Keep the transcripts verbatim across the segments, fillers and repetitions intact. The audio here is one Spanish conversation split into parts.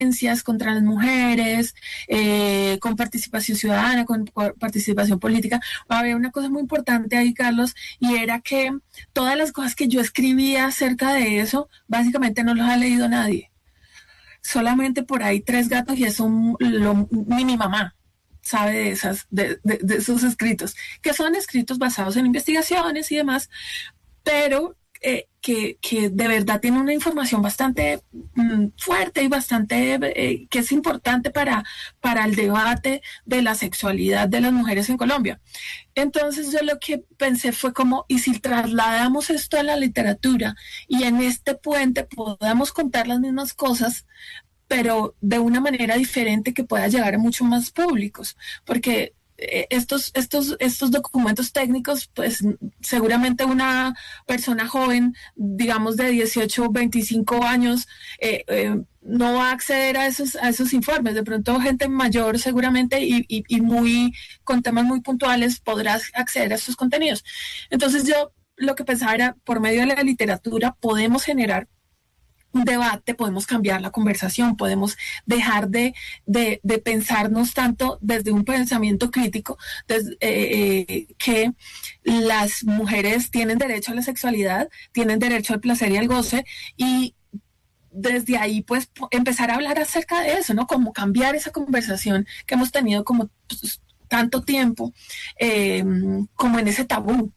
violencias contra las mujeres, eh, con participación ciudadana, con participación política. Había una cosa muy importante ahí, Carlos, y era que todas las cosas que yo escribía acerca de eso, básicamente no los ha leído nadie. Solamente por ahí tres gatos, y eso lo, ni mi mamá sabe de, esas, de, de, de esos escritos, que son escritos basados en investigaciones y demás, pero eh, que, que de verdad tiene una información bastante mm, fuerte y bastante eh, que es importante para, para el debate de la sexualidad de las mujeres en Colombia. Entonces yo lo que pensé fue como, ¿y si trasladamos esto a la literatura y en este puente podamos contar las mismas cosas, pero de una manera diferente que pueda llegar a muchos más públicos? Porque estos, estos, estos documentos técnicos, pues seguramente una persona joven, digamos de dieciocho, veinticinco años, eh, eh, no va a acceder a esos, a esos informes. De pronto gente mayor seguramente y, y, y muy, con temas muy puntuales podrá acceder a esos contenidos. Entonces yo lo que pensaba era, por medio de la literatura podemos generar un debate, podemos cambiar la conversación, podemos dejar de, de, de pensarnos tanto desde un pensamiento crítico, desde, eh, eh, que las mujeres tienen derecho a la sexualidad, tienen derecho al placer y al goce, y desde ahí pues empezar a hablar acerca de eso, ¿no? Como cambiar esa conversación que hemos tenido como pues, tanto tiempo, eh, como en ese tabú.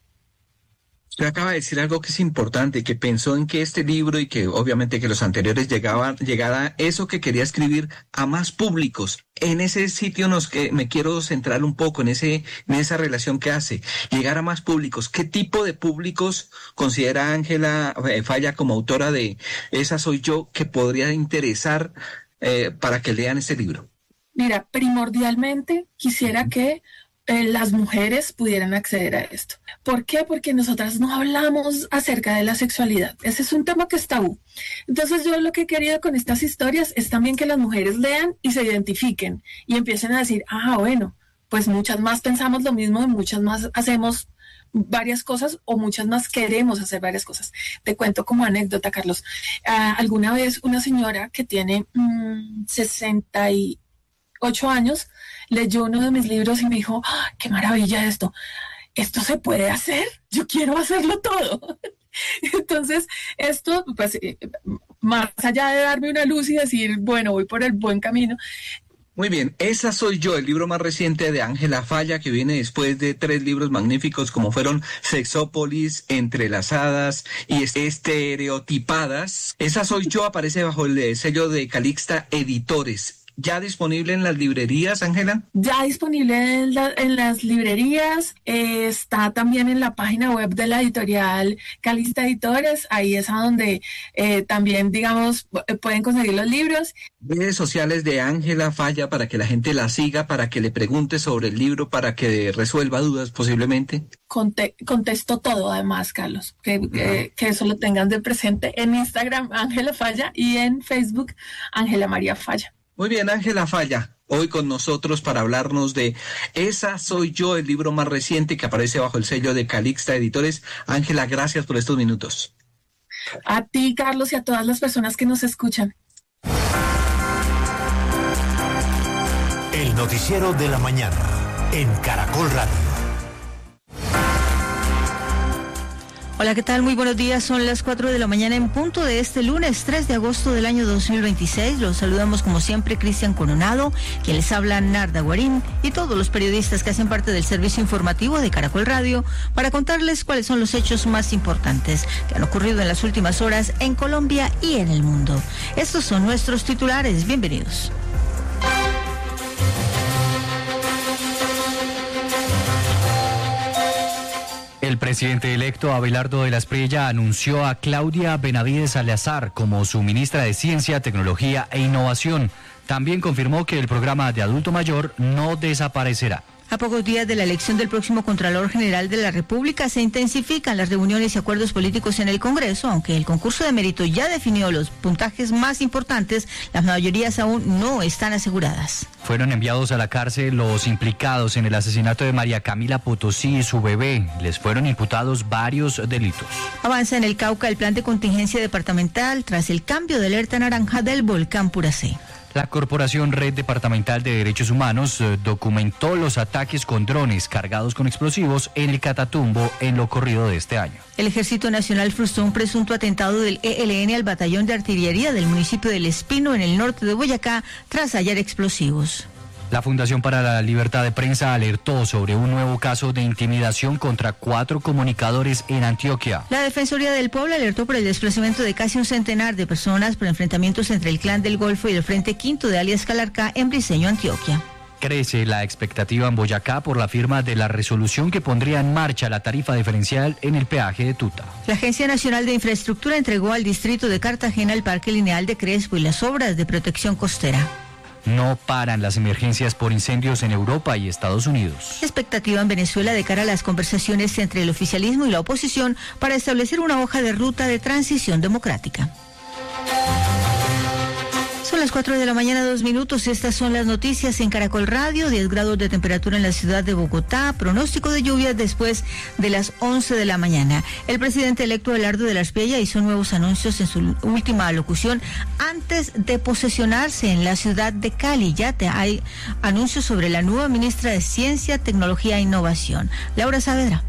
Usted acaba de decir algo que es importante, que pensó en que este libro y que obviamente que los anteriores llegaban, llegara eso que quería escribir a más públicos. En ese sitio nos que me quiero centrar un poco en ese en esa relación que hace, llegar a más públicos. ¿Qué tipo de públicos considera Ángela Falla como autora de Esa soy yo que podría interesar eh, para que lean este libro? Mira, primordialmente quisiera que Eh, las mujeres pudieran acceder a esto. ¿Por qué? Porque nosotras no hablamos acerca de la sexualidad. Ese es un tema que es tabú. Entonces yo lo que he querido con estas historias es también que las mujeres lean y se identifiquen y empiecen a decir, ah, bueno, pues muchas más pensamos lo mismo y muchas más hacemos varias cosas o muchas más queremos hacer varias cosas. Te cuento como anécdota, Carlos. Uh, alguna vez una señora que tiene mmm, sesenta y ocho años leyó uno de mis libros y me dijo, ¡ah, qué maravilla esto! ¿Esto se puede hacer? Yo quiero hacerlo todo. Entonces, esto, pues, más allá de darme una luz y decir, bueno, voy por el buen camino. Muy bien, Esa soy yo, el libro más reciente de Ángela Falla, que viene después de tres libros magníficos como fueron Sexópolis, Entrelazadas y Estereotipadas. Esa soy yo aparece bajo el sello de Calixta Editores. ¿Ya disponible en las librerías, Ángela? Ya disponible en, la, en las librerías, eh, está también en la página web de la editorial Calixta Editores, ahí es a donde eh, también, digamos, pueden conseguir los libros. Redes sociales de Ángela Falla para que la gente la siga, para que le pregunte sobre el libro, para que resuelva dudas posiblemente. Conte- contesto todo además, Carlos, que, uh-huh. que, que eso lo tengan de presente en Instagram, Ángela Falla, y en Facebook, Ángela María Falla. Muy bien, Ángela Falla, hoy con nosotros para hablarnos de Esa soy yo, el libro más reciente que aparece bajo el sello de Calixta Editores. Ángela, gracias por estos minutos. A ti, Carlos, y a todas las personas que nos escuchan. El noticiero de la mañana en Caracol Radio. Hola, ¿qué tal? Muy buenos días. Son las cuatro de la mañana en punto de este lunes tres de agosto del año dos mil veintiséis. Los saludamos como siempre Cristian Coronado, quien les habla Narda Guarín y todos los periodistas que hacen parte del servicio informativo de Caracol Radio para contarles cuáles son los hechos más importantes que han ocurrido en las últimas horas en Colombia y en el mundo. Estos son nuestros titulares. Bienvenidos. El presidente electo Abelardo de la Espriella anunció a Claudia Benavides Salazar como su ministra de Ciencia, Tecnología e Innovación. También confirmó que el programa de adulto mayor no desaparecerá. A pocos días de la elección del próximo Contralor General de la República, se intensifican las reuniones y acuerdos políticos en el Congreso. Aunque el concurso de mérito ya definió los puntajes más importantes, las mayorías aún no están aseguradas. Fueron enviados a la cárcel los implicados en el asesinato de María Camila Potosí y su bebé. Les fueron imputados varios delitos. Avanza en el Cauca el plan de contingencia departamental tras el cambio de alerta naranja del volcán Puracé. La Corporación Red Departamental de Derechos Humanos eh, documentó los ataques con drones cargados con explosivos en el Catatumbo en lo corrido de este año. El Ejército Nacional frustró un presunto atentado del E L N al batallón de artillería del municipio del Espino en el norte de Boyacá tras hallar explosivos. La Fundación para la Libertad de Prensa alertó sobre un nuevo caso de intimidación contra cuatro comunicadores en Antioquia. La Defensoría del Pueblo alertó por el desplazamiento de casi un centenar de personas por enfrentamientos entre el Clan del Golfo y el Frente Quinto de alias Calarcá en Briceño, Antioquia. Crece la expectativa en Boyacá por la firma de la resolución que pondría en marcha la tarifa diferencial en el peaje de Tuta. La Agencia Nacional de Infraestructura entregó al distrito de Cartagena el Parque Lineal de Crespo y las obras de protección costera. No paran las emergencias por incendios en Europa y Estados Unidos. Expectativa en Venezuela de cara a las conversaciones entre el oficialismo y la oposición para establecer una hoja de ruta de transición democrática. Son las cuatro de la mañana, dos minutos. Estas son las noticias en Caracol Radio. diez grados de temperatura en la ciudad de Bogotá. Pronóstico de lluvias después de las once de la mañana. El presidente electo Abelardo de la Espriella hizo nuevos anuncios en su última alocución antes de posesionarse en la ciudad de Cali. Ya te hay anuncios sobre la nueva ministra de Ciencia, Tecnología e Innovación, Laura Saavedra.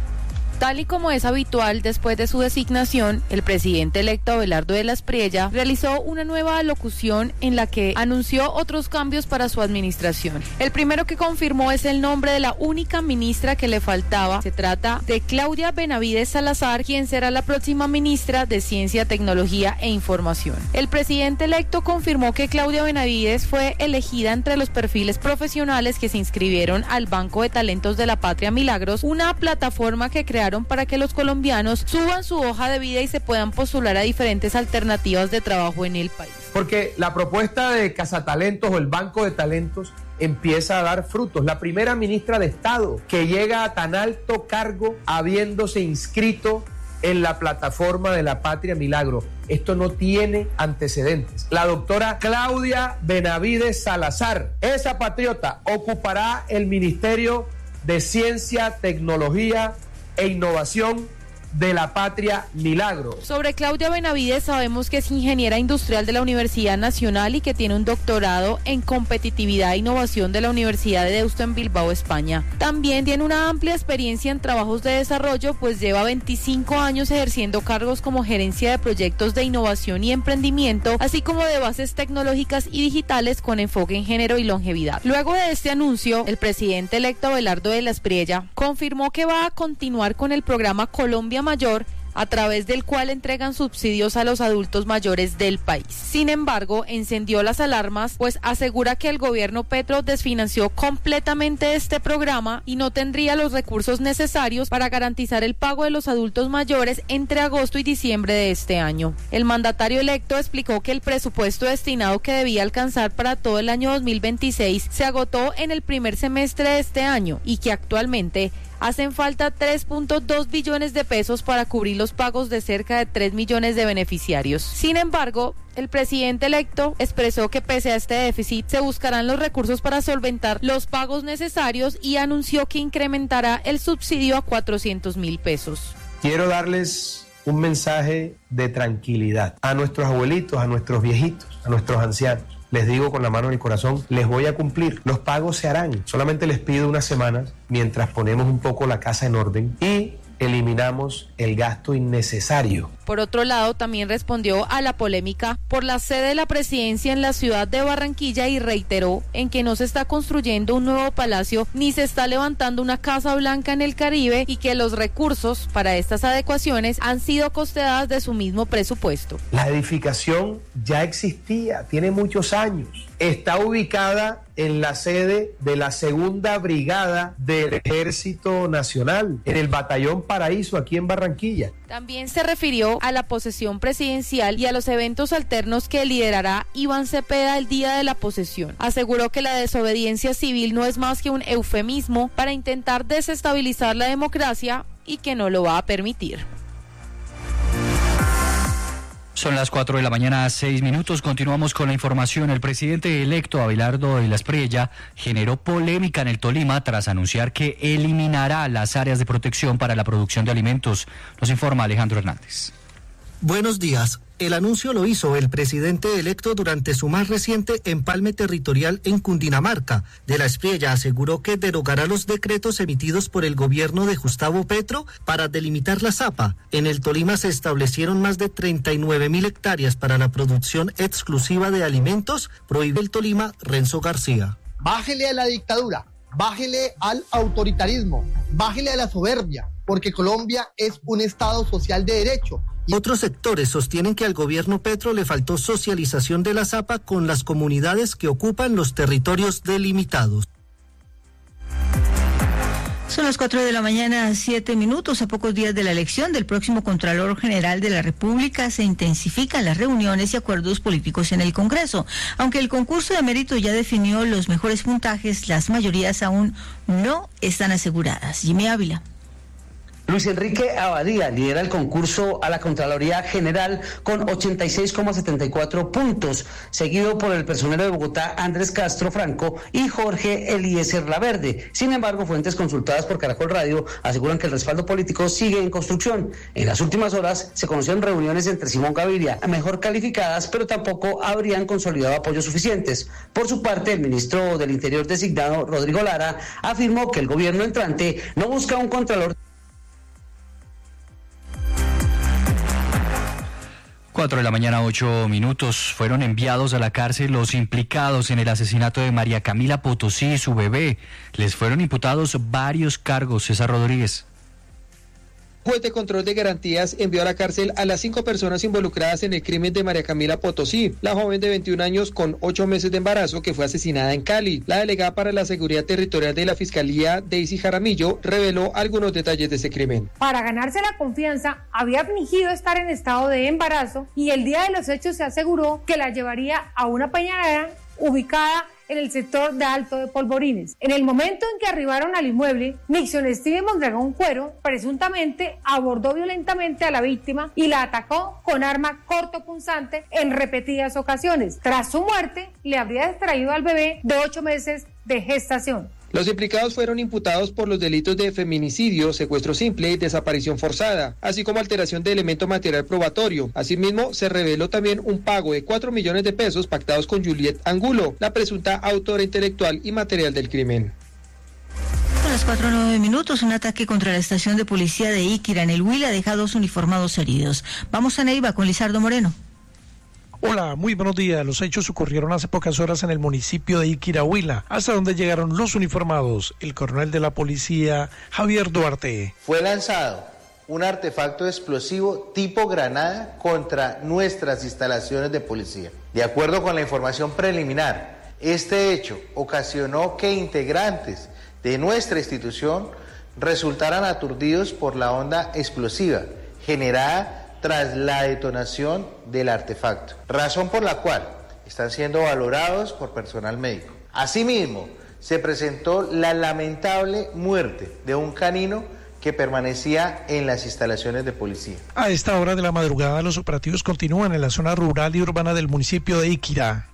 Tal y como es habitual después de su designación, el presidente electo Abelardo de la Espriella realizó una nueva alocución en la que anunció otros cambios para su administración. El primero que confirmó es el nombre de la única ministra que le faltaba. Se trata de Claudia Benavides Salazar, quien será la próxima ministra de Ciencia, Tecnología e Información. El presidente electo confirmó que Claudia Benavides fue elegida entre los perfiles profesionales que se inscribieron al Banco de Talentos de la Patria Milagros, una plataforma que crearon para que los colombianos suban su hoja de vida y se puedan postular a diferentes alternativas de trabajo en el país. Porque la propuesta de Cazatalentos o el Banco de Talentos empieza a dar frutos. La primera ministra de Estado que llega a tan alto cargo habiéndose inscrito en la plataforma de la Patria Milagro. Esto no tiene antecedentes. La doctora Claudia Benavides Salazar, esa patriota, ocupará el Ministerio de Ciencia, Tecnología e Innovación de la Patria Milagro. Sobre Claudia Benavides sabemos que es ingeniera industrial de la Universidad Nacional y que tiene un doctorado en competitividad e innovación de la Universidad de Deusto en Bilbao, España. También tiene una amplia experiencia en trabajos de desarrollo, pues lleva veinticinco años ejerciendo cargos como gerencia de proyectos de innovación y emprendimiento, así como de bases tecnológicas y digitales con enfoque en género y longevidad. Luego de este anuncio, el presidente electo Abelardo de la Espriella confirmó que va a continuar con el programa Colombia Mayor, a través del cual entregan subsidios a los adultos mayores del país. Sin embargo, encendió las alarmas, pues asegura que el gobierno Petro desfinanció completamente este programa y no tendría los recursos necesarios para garantizar el pago de los adultos mayores entre agosto y diciembre de este año. El mandatario electo explicó que el presupuesto destinado que debía alcanzar para todo el año dos mil veintiséis se agotó en el primer semestre de este año y que actualmente hacen falta tres punto dos billones de pesos para cubrir los pagos de cerca de tres millones de beneficiarios. Sin embargo, el presidente electo expresó que pese a este déficit se buscarán los recursos para solventar los pagos necesarios y anunció que incrementará el subsidio a cuatrocientos mil pesos. Quiero darles un mensaje de tranquilidad a nuestros abuelitos, a nuestros viejitos, a nuestros ancianos. Les digo con la mano en el corazón, les voy a cumplir. Los pagos se harán. Solamente les pido unas semanas mientras ponemos un poco la casa en orden y eliminamos el gasto innecesario. Por otro lado, también respondió a la polémica por la sede de la presidencia en la ciudad de Barranquilla y reiteró en que no se está construyendo un nuevo palacio ni se está levantando una Casa Blanca en el Caribe y que los recursos para estas adecuaciones han sido costeadas de su mismo presupuesto. La edificación ya existía, tiene muchos años. Está ubicada en la sede de la Segunda Brigada del Ejército Nacional, en el Batallón Paraíso, aquí en Barranquilla. También se refirió a la posesión presidencial y a los eventos alternos que liderará Iván Cepeda el día de la posesión. Aseguró que la desobediencia civil no es más que un eufemismo para intentar desestabilizar la democracia y que no lo va a permitir. Son las cuatro de la mañana, seis minutos. Continuamos con la información. El presidente electo Abelardo de la Espriella generó polémica en el Tolima tras anunciar que eliminará las áreas de protección para la producción de alimentos. Nos informa Alejandro Hernández. Buenos días. El anuncio lo hizo el presidente electo durante su más reciente empalme territorial en Cundinamarca. De la Espriella aseguró que derogará los decretos emitidos por el gobierno de Gustavo Petro para delimitar la zapa. En el Tolima se establecieron más de treinta y nueve mil hectáreas para la producción exclusiva de alimentos, prohíbe el Tolima, Renzo García. Bájele a la dictadura, bájele al autoritarismo, bájele a la soberbia, porque Colombia es un Estado social de derecho. Otros sectores sostienen que al gobierno Petro le faltó socialización de la zapa con las comunidades que ocupan los territorios delimitados. Son las cuatro de la mañana, siete minutos. A pocos días de la elección del próximo Contralor General de la República se intensifican las reuniones y acuerdos políticos en el Congreso. Aunque el concurso de mérito ya definió los mejores puntajes, las mayorías aún no están aseguradas. Jimmy Ávila. Luis Enrique Abadía lidera el concurso a la Contraloría General con ochenta y seis coma setenta y cuatro puntos, seguido por el personero de Bogotá Andrés Castro Franco y Jorge Eliezer Laverde. Sin embargo, fuentes consultadas por Caracol Radio aseguran que el respaldo político sigue en construcción. En las últimas horas se conocieron reuniones entre Simón Gaviria, mejor calificadas, pero tampoco habrían consolidado apoyos suficientes. Por su parte, el ministro del Interior designado, Rodrigo Lara, afirmó que el gobierno entrante no busca un contralor. Cuatro de la mañana, ocho minutos. Fueron enviados a la cárcel los implicados en el asesinato de María Camila Potosí y su bebé. Les fueron imputados varios cargos. César Rodríguez. Juez de control de garantías envió a la cárcel a las cinco personas involucradas en el crimen de María Camila Potosí, la joven de veintiún años con ocho meses de embarazo que fue asesinada en Cali. La delegada para la seguridad territorial de la Fiscalía, Daisy Jaramillo, reveló algunos detalles de ese crimen. Para ganarse la confianza, había fingido estar en estado de embarazo y el día de los hechos se aseguró que la llevaría a una peñadera ubicada en el sector de Alto de Polvorines. En el momento en que arribaron al inmueble, Nixon Steven Mondragón Cuero presuntamente abordó violentamente a la víctima y la atacó con arma cortopunzante en repetidas ocasiones. Tras su muerte, le habría extraído al bebé de ocho meses de gestación. Los implicados fueron imputados por los delitos de feminicidio, secuestro simple y desaparición forzada, así como alteración de elemento material probatorio. Asimismo, se reveló también un pago de cuatro millones de pesos pactados con Juliet Angulo, la presunta autora intelectual y material del crimen. A las cuatro nueve minutos, un ataque contra la estación de policía de Iquira en el Huila deja dos uniformados heridos. Vamos a Neiva con Lizardo Moreno. Hola, muy buenos días. Los hechos ocurrieron hace pocas horas en el municipio de Iquira, Huila, hasta donde llegaron los uniformados. El coronel de la policía, Javier Duarte. Fue lanzado un artefacto explosivo tipo granada contra nuestras instalaciones de policía. De acuerdo con la información preliminar, este hecho ocasionó que integrantes de nuestra institución resultaran aturdidos por la onda explosiva generada tras la detonación del artefacto, razón por la cual están siendo valorados por personal médico. Asimismo, se presentó la lamentable muerte de un canino que permanecía en las instalaciones de policía. A esta hora de la madrugada, los operativos continúan en la zona rural y urbana del municipio de Iquira.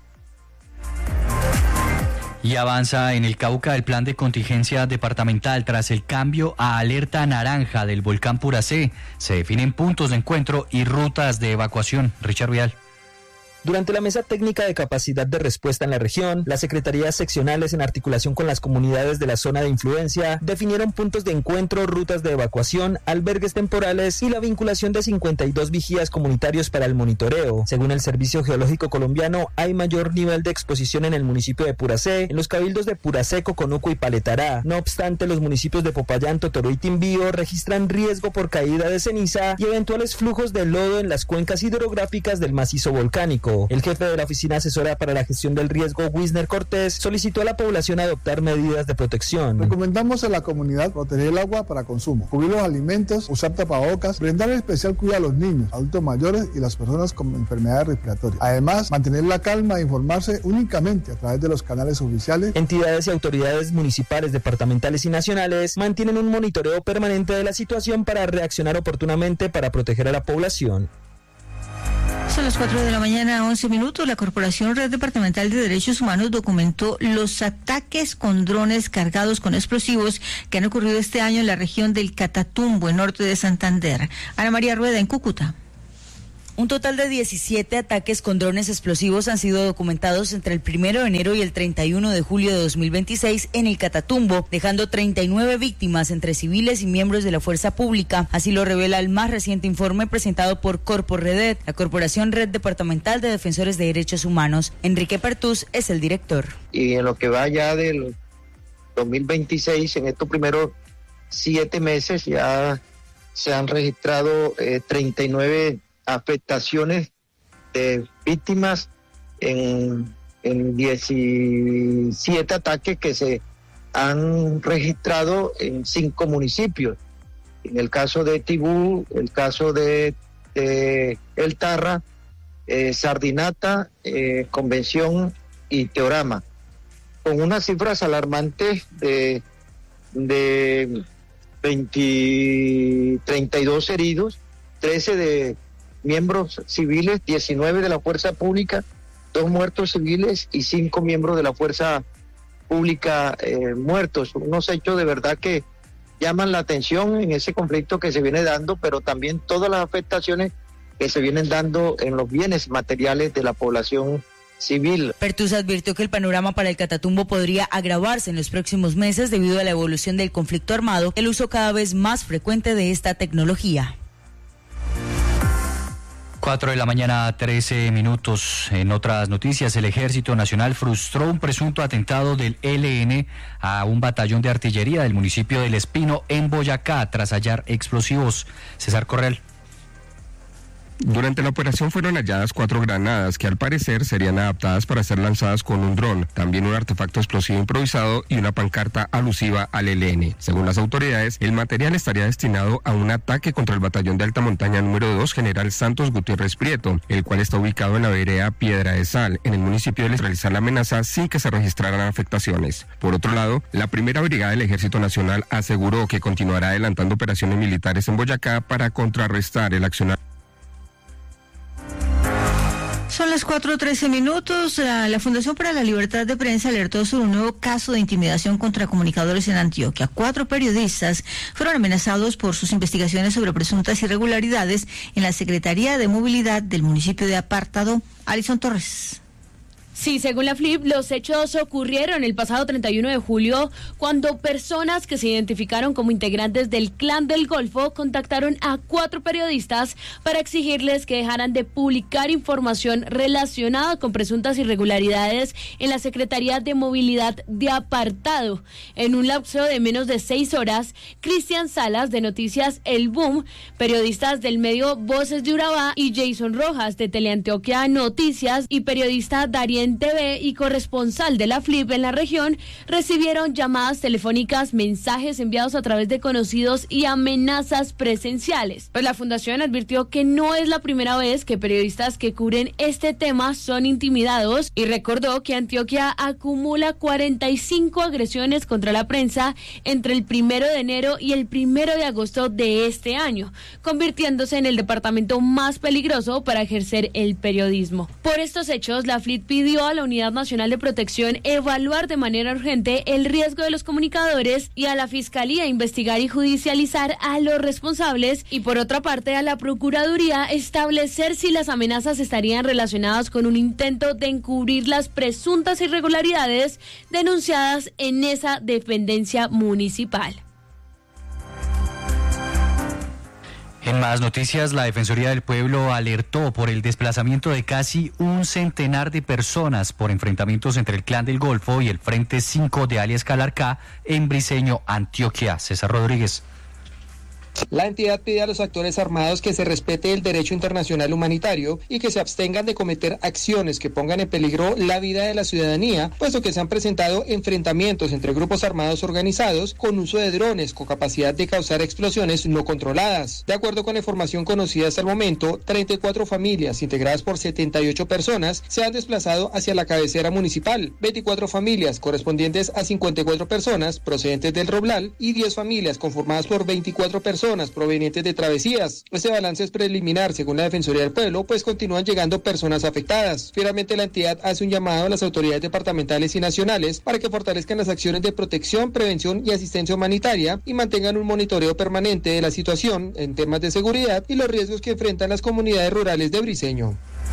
Y avanza en el Cauca el plan de contingencia departamental tras el cambio a alerta naranja del volcán Puracé. Se definen puntos de encuentro y rutas de evacuación. Richard Vial. Durante la mesa técnica de capacidad de respuesta en la región, las secretarías seccionales en articulación con las comunidades de la zona de influencia definieron puntos de encuentro, rutas de evacuación, albergues temporales y la vinculación de cincuenta y dos vigías comunitarios para el monitoreo. Según el Servicio Geológico Colombiano, hay mayor nivel de exposición en el municipio de Puracé, en los cabildos de Puracé, Coconuco y Paletará. No obstante, los municipios de Popayán, Totoro y Timbío registran riesgo por caída de ceniza y eventuales flujos de lodo en las cuencas hidrográficas del macizo volcánico. El jefe de la Oficina Asesora para la Gestión del Riesgo, Wisner Cortés, solicitó a la población adoptar medidas de protección. Recomendamos a la comunidad proteger el agua para consumo, cubrir los alimentos, usar tapabocas, brindar especial cuidado a los niños, adultos mayores y las personas con enfermedades respiratorias. Además, mantener la calma e informarse únicamente a través de los canales oficiales. Entidades y autoridades municipales, departamentales y nacionales mantienen un monitoreo permanente de la situación para reaccionar oportunamente para proteger a la población. Son las cuatro de la mañana, once minutos. La Corporación Red Departamental de Derechos Humanos documentó los ataques con drones cargados con explosivos que han ocurrido este año en la región del Catatumbo, en norte de Santander. Ana María Rueda, en Cúcuta. Un total de diecisiete ataques con drones explosivos han sido documentados entre el primero de enero y el treinta y uno de julio de dos mil veintiséis en el Catatumbo, dejando treinta y nueve víctimas entre civiles y miembros de la fuerza pública. Así lo revela el más reciente informe presentado por Corporredet, la Corporación Red Departamental de Defensores de Derechos Humanos. Enrique Pertús es el director. Y en lo que va ya del dos mil veintiséis, en estos primeros siete meses ya se han registrado eh, treinta y nueve afectaciones de víctimas en, en diecisiete ataques que se han registrado en cinco municipios. En el caso de Tibú, el caso de, de El Tarra, eh, Sardinata, eh, Convención y Teorama, con unas cifras alarmantes de, de veinte, treinta y dos heridos, trece de miembros civiles, diecinueve de la fuerza pública, dos muertos civiles y cinco miembros de la fuerza pública eh, muertos. Unos hechos de verdad que llaman la atención en ese conflicto que se viene dando, pero también todas las afectaciones que se vienen dando en los bienes materiales de la población civil. Pertús advirtió que el panorama para el Catatumbo podría agravarse en los próximos meses debido a la evolución del conflicto armado, el uso cada vez más frecuente de esta tecnología. Cuatro de la mañana, trece minutos. En otras noticias, el Ejército Nacional frustró un presunto atentado del E L N a un batallón de artillería del municipio del Espino en Boyacá tras hallar explosivos. César Correal. Durante la operación fueron halladas cuatro granadas que al parecer serían adaptadas para ser lanzadas con un dron, también un artefacto explosivo improvisado y una pancarta alusiva al E L N. Según las autoridades, el material estaría destinado a un ataque contra el batallón de alta montaña número dos, General Santos Gutiérrez Prieto, el cual está ubicado en la vereda Piedra de Sal, en el municipio de realizar la amenaza sin que se registraran afectaciones. Por otro lado, la primera brigada del Ejército Nacional aseguró que continuará adelantando operaciones militares en Boyacá para contrarrestar el accionar. Son las cuatro trece minutos. La, la Fundación para la Libertad de Prensa alertó sobre un nuevo caso de intimidación contra comunicadores en Antioquia. Cuatro periodistas fueron amenazados por sus investigaciones sobre presuntas irregularidades en la Secretaría de Movilidad del municipio de Apartado. Alison Torres. Sí, según la F L I P, los hechos ocurrieron el pasado treinta y uno de julio, cuando personas que se identificaron como integrantes del Clan del Golfo contactaron a cuatro periodistas para exigirles que dejaran de publicar información relacionada con presuntas irregularidades en la Secretaría de Movilidad de Apartado. En un lapso de menos de seis horas, Cristian Salas, de Noticias El Boom, periodistas del medio Voces de Urabá, y Jason Rojas, de Teleantioquia Noticias, y periodista Darien T V y corresponsal de la F L I P en la región, recibieron llamadas telefónicas, mensajes enviados a través de conocidos y amenazas presenciales. Pues la fundación advirtió que no es la primera vez que periodistas que cubren este tema son intimidados y recordó que Antioquia acumula cuarenta y cinco agresiones contra la prensa entre el primero de enero y el primero de agosto de este año, convirtiéndose en el departamento más peligroso para ejercer el periodismo. Por estos hechos, la F L I P pidió a la Unidad Nacional de Protección evaluar de manera urgente el riesgo de los comunicadores y a la Fiscalía investigar y judicializar a los responsables, y por otra parte a la Procuraduría establecer si las amenazas estarían relacionadas con un intento de encubrir las presuntas irregularidades denunciadas en esa dependencia municipal. En más noticias, la Defensoría del Pueblo alertó por el desplazamiento de casi un centenar de personas por enfrentamientos entre el Clan del Golfo y el Frente cinco de alias Calarcá en Briceño, Antioquia. César Rodríguez. La entidad pide a los actores armados que se respete el derecho internacional humanitario y que se abstengan de cometer acciones que pongan en peligro la vida de la ciudadanía, puesto que se han presentado enfrentamientos entre grupos armados organizados con uso de drones con capacidad de causar explosiones no controladas. De acuerdo con la información conocida hasta el momento, treinta y cuatro familias integradas por setenta y ocho personas se han desplazado hacia la cabecera municipal, veinticuatro familias correspondientes a cincuenta y cuatro personas procedentes del Roblal y diez familias conformadas por veinticuatro personas personas provenientes de travesías. Este balance es preliminar, según la Defensoría del Pueblo, pues continúan llegando personas afectadas. Finalmente, la entidad hace un llamado a las autoridades departamentales y nacionales para que fortalezcan las acciones de protección, prevención y asistencia humanitaria y mantengan un monitoreo permanente de la situación en temas de seguridad y los riesgos que enfrentan las comunidades rurales de Briceño.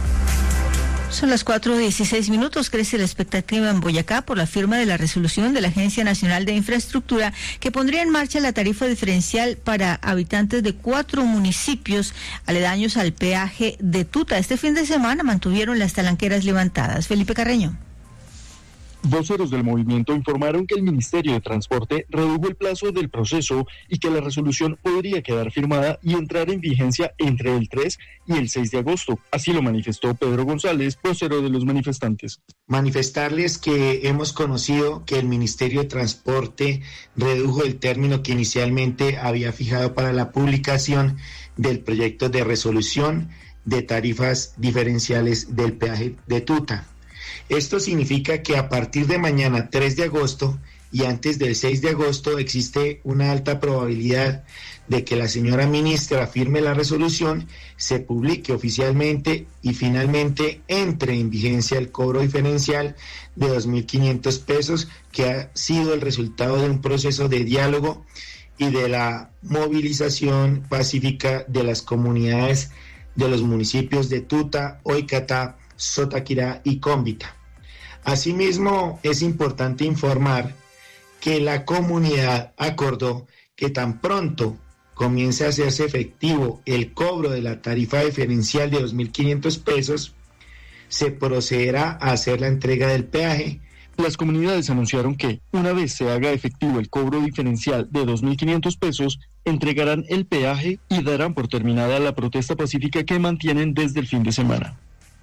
Son las cuatro dieciséis minutos. Crece la expectativa en Boyacá por la firma de la resolución de la Agencia Nacional de Infraestructura que pondría en marcha la tarifa diferencial para habitantes de cuatro municipios aledaños al peaje de Tuta. Este fin de semana mantuvieron las talanqueras levantadas. Felipe Carreño. Voceros del movimiento informaron que el Ministerio de Transporte redujo el plazo del proceso y que la resolución podría quedar firmada y entrar en vigencia entre el tres y el seis de agosto. Así lo manifestó Pedro González, vocero de los manifestantes. Manifestarles que hemos conocido que el Ministerio de Transporte redujo el término que inicialmente había fijado para la publicación del proyecto de resolución de tarifas diferenciales del peaje de Tuta. Esto significa que a partir de mañana tres de agosto y antes del seis de agosto existe una alta probabilidad de que la señora ministra firme la resolución, se publique oficialmente y finalmente entre en vigencia el cobro diferencial de dos mil quinientos pesos, que ha sido el resultado de un proceso de diálogo y de la movilización pacífica de las comunidades de los municipios de Tuta, Oicatá, Sotaquirá y Cómbita. Asimismo, es importante informar que la comunidad acordó que tan pronto comience a hacerse efectivo el cobro de la tarifa diferencial de dos mil quinientos pesos, se procederá a hacer la entrega del peaje. Las comunidades anunciaron que, una vez se haga efectivo el cobro diferencial de dos mil quinientos pesos, entregarán el peaje y darán por terminada la protesta pacífica que mantienen desde el fin de semana.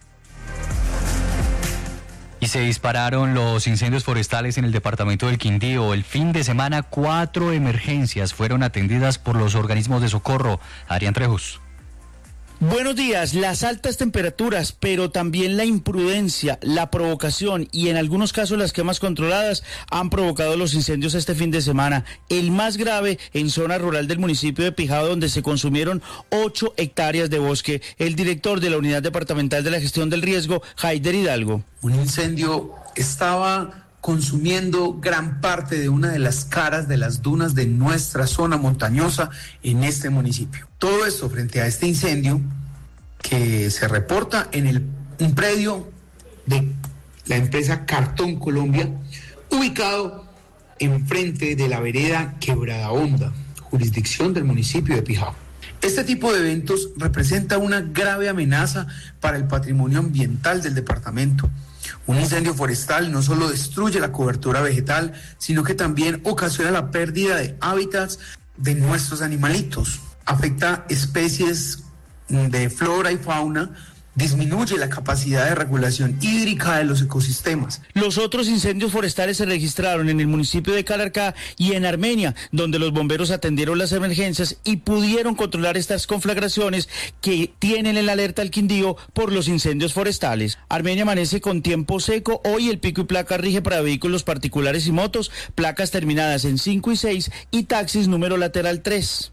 Y se dispararon los incendios forestales en el departamento del Quindío. El fin de semana, cuatro emergencias fueron atendidas por los organismos de socorro. Adrián Trejos. Buenos días. Las altas temperaturas, pero también la imprudencia, la provocación y en algunos casos las quemas controladas han provocado los incendios este fin de semana. El más grave en zona rural del municipio de Pijao, donde se consumieron ocho hectáreas de bosque. El director de la Unidad Departamental de la Gestión del Riesgo, Haider Hidalgo. Un incendio estaba consumiendo gran parte de una de las caras de las dunas de nuestra zona montañosa en este municipio. Todo esto frente a este incendio que se reporta en el, un predio de la empresa Cartón Colombia, ubicado enfrente de la vereda Quebrada Honda, jurisdicción del municipio de Pijao. Este tipo de eventos representa una grave amenaza para el patrimonio ambiental del departamento. Un incendio forestal no solo destruye la cobertura vegetal, sino que también ocasiona la pérdida de hábitats de nuestros animalitos. Afecta especies de flora y fauna, disminuye la capacidad de regulación hídrica de los ecosistemas. Los otros incendios forestales se registraron en el municipio de Calarcá y en Armenia, donde los bomberos atendieron las emergencias y pudieron controlar estas conflagraciones que tienen en la alerta al Quindío por los incendios forestales. Armenia amanece con tiempo seco. Hoy el pico y placa rige para vehículos particulares y motos, placas terminadas en cinco y seis y taxis número lateral tres.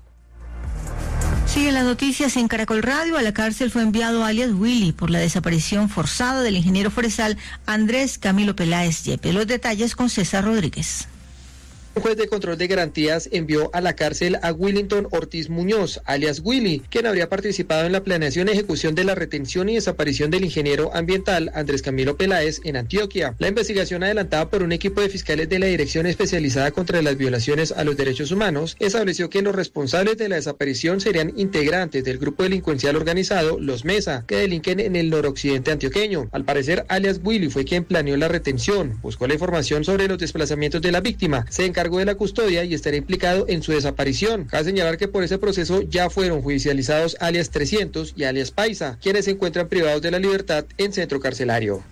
Siguen las noticias en Caracol Radio. A la cárcel fue enviado alias Willy por la desaparición forzada del ingeniero forestal Andrés Camilo Peláez Yepes. Los detalles con César Rodríguez. Un juez de control de garantías envió a la cárcel a Willington Ortiz Muñoz, alias Willy, quien habría participado en la planeación y ejecución de la retención y desaparición del ingeniero ambiental Andrés Camilo Peláez en Antioquia. La investigación adelantada por un equipo de fiscales de la Dirección Especializada contra las Violaciones a los Derechos Humanos estableció que los responsables de la desaparición serían integrantes del grupo delincuencial organizado Los Mesa, que delinquen en el noroccidente antioqueño. Al parecer, alias Willy fue quien planeó la retención, buscó la información sobre los desplazamientos de la víctima, se encargó de la custodia y estaría implicado en su desaparición. Cabe señalar que por ese proceso ya fueron judicializados alias trescientos y alias Paisa, quienes se encuentran privados de la libertad en centro carcelario.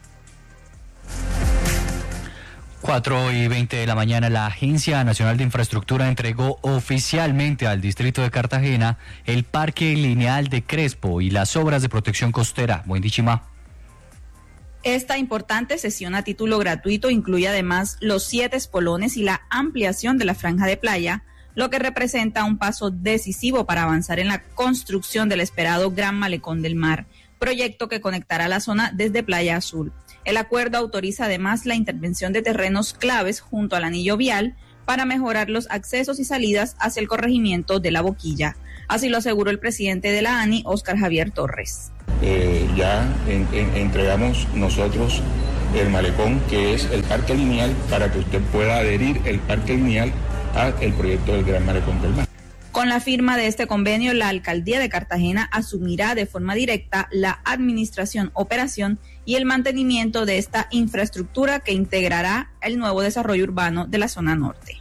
cuatro y veinte de la mañana, la Agencia Nacional de Infraestructura entregó oficialmente al distrito de Cartagena el Parque Lineal de Crespo y las obras de protección costera. Buen Dichimá. Esta importante sesión a título gratuito incluye además los siete espolones y la ampliación de la franja de playa, lo que representa un paso decisivo para avanzar en la construcción del esperado Gran Malecón del Mar, proyecto que conectará la zona desde Playa Azul. El acuerdo autoriza además la intervención de terrenos claves junto al anillo vial para mejorar los accesos y salidas hacia el corregimiento de La Boquilla. Así lo aseguró el presidente de la ANI, Óscar Javier Torres. Eh, ya en, en, entregamos nosotros el malecón, que es el parque lineal, para que usted pueda adherir el parque lineal al proyecto del Gran Malecón del Mar. Con la firma de este convenio, la Alcaldía de Cartagena asumirá de forma directa la administración, operación y el mantenimiento de esta infraestructura que integrará el nuevo desarrollo urbano de la zona norte.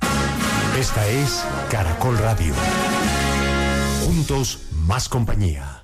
Esta es Caracol Radio. Juntos, más compañía.